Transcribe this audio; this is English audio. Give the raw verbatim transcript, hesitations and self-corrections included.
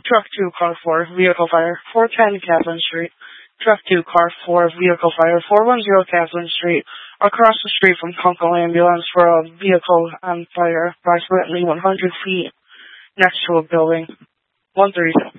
Truck two, car four, vehicle fire, four ten Catherine Street. Truck two, car four, vehicle fire, four one zero Catherine Street. Across the street from Kunkel Ambulance for a vehicle on fire, approximately one hundred feet next to a building. one thirty-seven.